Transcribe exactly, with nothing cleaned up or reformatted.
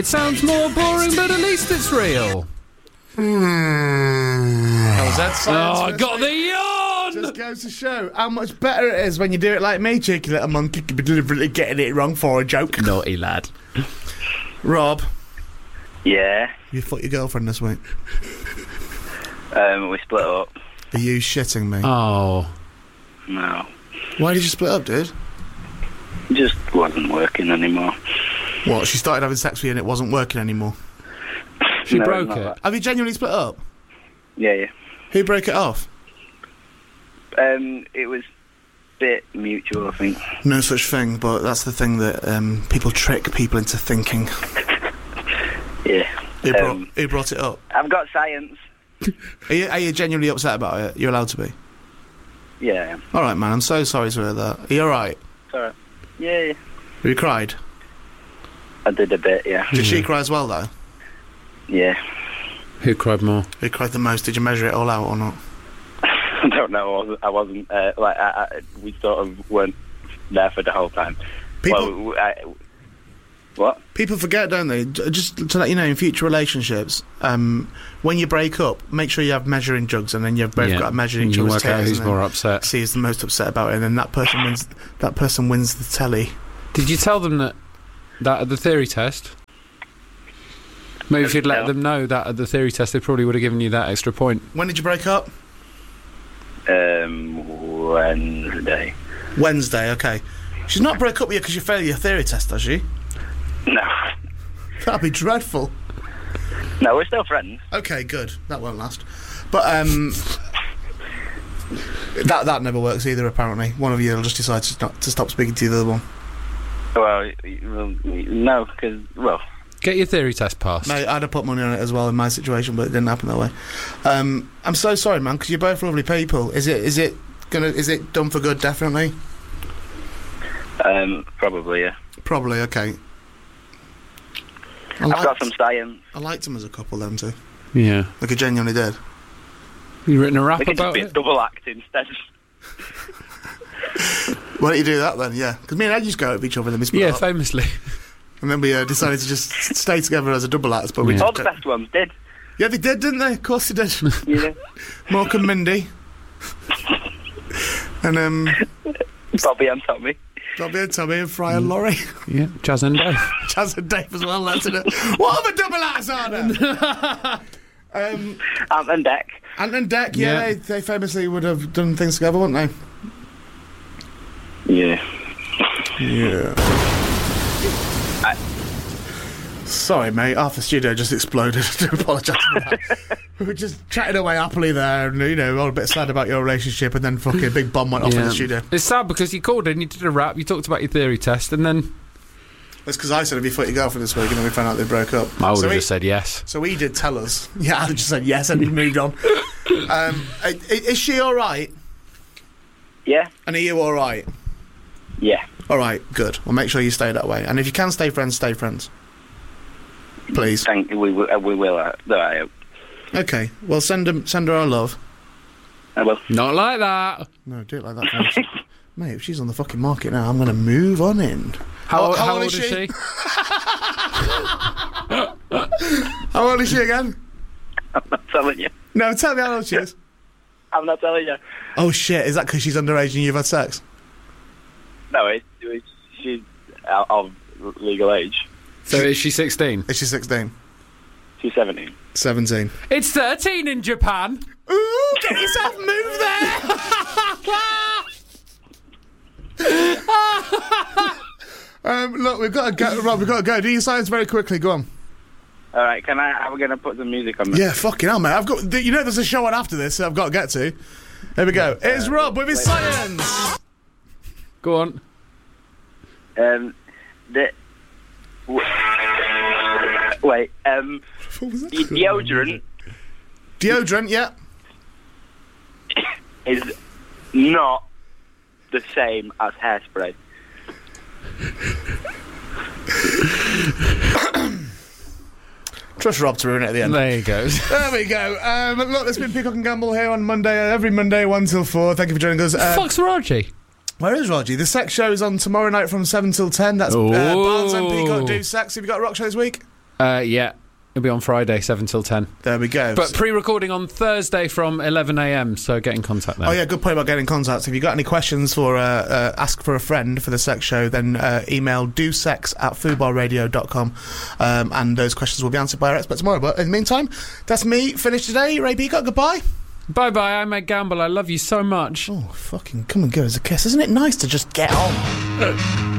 It sounds more boring, but at least it's real. How's that science? Oh, I got the yawn! Just goes to show how much better it is when you do it like me, cheeky little monkey, could be deliberately getting it wrong for a joke. Naughty lad. Rob. Yeah. You fucked your girlfriend this week. Um, we split up. Are you shitting me? Oh. No. Why did you split up, dude? It just wasn't working anymore. What, she started having sex with you and it wasn't working anymore? She No, broke not it. that. Have you genuinely split up? Yeah, yeah. Who broke it off? Um, it was a bit mutual, I think. No such thing, but that's the thing that um, people trick people into thinking. Yeah. Who, brought, Um, who brought it up? I've got science. Are you, are you genuinely upset about it? You're allowed to be. Yeah, I am. Alright, man, I'm so sorry to hear that. Are you alright? It's alright. Yeah, yeah. Have you cried? I did a bit, yeah. Did she cry as well, though? Yeah. Who cried more? Who cried the most? Did you measure it all out or not? I don't know. I wasn't. I wasn't uh, like I, I, we sort of weren't there for the whole time. People, Well, I, what? people forget, don't they? J- Just to let you know, in future relationships, um, when you break up, make sure you have measuring jugs, and then you've both Yeah. got to measure each You other's work out tears, who's and then more upset. see who's the most upset about it, and then that person wins. That person wins the telly. Did you tell them that that at the theory test? Maybe if you'd let No. them know that at the theory test, they probably would have given you that extra point. When did you break up? Um, Wednesday. Wednesday. Okay. She's not broke up with you because you failed your theory test, does she? No. That'd be dreadful. No, we're still friends. Okay, good. That won't last. But um, that that never works either. Apparently, one of you will just decide to not to stop speaking to the other one. Well, well no, because well. Get your theory test passed. Mate, I'd have put money on it as well in my situation, but it didn't happen that way. Um, I'm so sorry, man, because you're both lovely people. Is it is it gonna is it done for good? Definitely. Um, probably, yeah. Probably. Okay. I I've liked, got some science. I liked them as a couple, them two. Yeah. Like I genuinely did. You written a rap We could just about be a it? double act instead. Why don't you do that then? Yeah, because me and Ed used to go out with each other and then we split Yeah, up. famously. And then we uh, decided to just stay together as a double act, but we Yeah. All just the best ones did. yeah, they did, didn't they? Of course they did. Yeah. Mark and Mindy, and um, Bobby and Tommy. Bobby and Tommy and Fry and Laurie, Yeah, Jazz and Dave. Chaz and Dave as well. That's it. What other double acts are there? um, Ant and Deck. Ant and Dec, yeah, Yeah. They, they famously would have done things together, wouldn't they? Yeah. Yeah. I- Sorry, mate. Half the studio just exploded. I do apologise for that. We were just chatting away happily there, and you know, all a bit sad about your relationship, and then fucking a big bomb went off in Yeah. the studio. It's sad because you called in, you did a rap, you talked about your theory test, and then That's because I said, "Have you fucked your girlfriend this week?" And then we found out they broke up. I would so have he, just said yes. So he did tell us. Yeah, I just said yes, and he moved on. Um, i- i- is she all right? Yeah. And are you all right? Yeah. All right, good. Well, make sure you stay that way. And if you can stay friends, stay friends. Please. Thank you. We will. Uh, we will. Uh, no, I hope. Okay. Well, send him, send her our love. I will. Not like that. No, do it like that. Please. Mate, if she's on the fucking market now, I'm going to move on in. How, How- how, how old is she? How old is she again? I'm not telling you. No, tell me how old she is. I'm not telling you. Oh shit! Is that because she's underage and you've had sex? No, it, it, she's out of legal age. So is she sixteen? Is she sixteen? She's seventeen. seventeen. It's thirteen in Japan. Ooh, get yourself moved there! um, look, we've got to go. Rob, we've got to go. Do your science very quickly. Go on. All right. Can I? I'm gonna put some music on. Yeah, fucking hell, mate. I've got. You know, there's a show on after this that I've got to get to. Here we go. It's Rob with his science. Go on. Um. The. W- wait. Um. What was that? The deodorant Deodorant, yeah. is not the same as hairspray. Trust Rob to ruin it at the end. There you go. There we go. Um, look, this has been Peacock and Gamble here on Monday, uh, every Monday, one till four. Thank you for joining us. Uh, Fuck's Raji? where is Raji? The sex show is on tomorrow night from seven till ten. That's uh, Ooh. Barnes and Peacock do sex. Have you got a rock show this week? Uh, yeah. It'll be on Friday, seven till ten. There we go. But pre-recording on Thursday from eleven a m, so get in contact then. Oh, yeah, good point about getting in contact. If you've got any questions for uh, uh, Ask for a Friend for the sex show, then uh, email dosex at foodbarradio dot com, um, and those questions will be answered by our expert tomorrow. But in the meantime, that's me finished today. Ray Peacock, goodbye. Bye-bye, I'm Ed Gamble. I love you so much. Oh, fucking come and give us a kiss. Isn't it nice to just get on?